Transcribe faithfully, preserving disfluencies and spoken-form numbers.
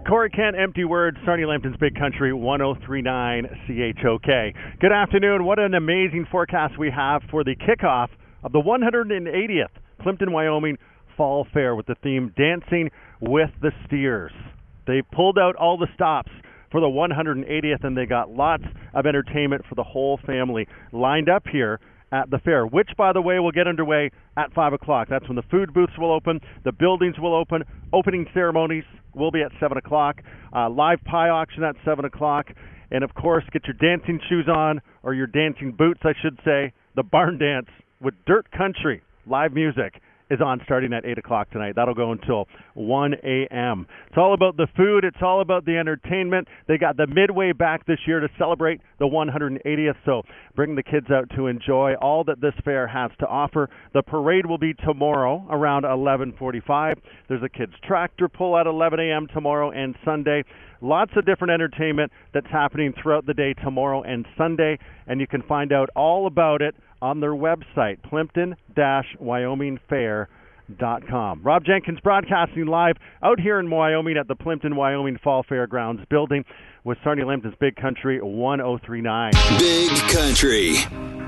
Corey Kent, Empty Words, Sarnia Lambton's Big Country, one oh three point nine C H O K. Good afternoon. What an amazing forecast we have for the kickoff of the one hundred eightieth Plimpton, Wyoming Fall Fair with the theme Dancing with the Steers. They pulled out all the stops for the one hundred eightieth, and they got lots of entertainment for the whole family lined up here at the fair, which, by the way, will get underway at five o'clock. That's when the food booths will open, the buildings will open, opening ceremonies will be at seven o'clock, uh, live pie auction at seven o'clock, and, of course, get your dancing shoes on, or your dancing boots, I should say. The barn dance with Dirt Country live music is on starting at eight o'clock tonight. That'll go until one a.m. It's all about the food. It's all about the entertainment. They got the Midway back this year to celebrate the one hundred eightieth, so bring the kids out to enjoy all that this fair has to offer. The parade will be tomorrow around eleven forty-five. There's a kids' tractor pull at eleven a.m. tomorrow and Sunday. Lots of different entertainment that's happening throughout the day tomorrow and Sunday, and you can find out all about it on their website, plimpton dash wyoming fair dot com. Rob Jenkins broadcasting live out here in Wyoming at the Plimpton, Wyoming Fall Fairgrounds building with Sarnia Lambton's Big Country one oh three point nine. Big Country.